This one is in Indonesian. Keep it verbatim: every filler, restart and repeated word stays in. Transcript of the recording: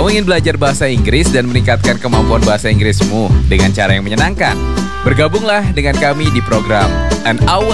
Kamu ingin belajar bahasa Inggris dan meningkatkan kemampuan bahasa Inggrismu dengan cara yang menyenangkan? Bergabunglah dengan kami di program An Hour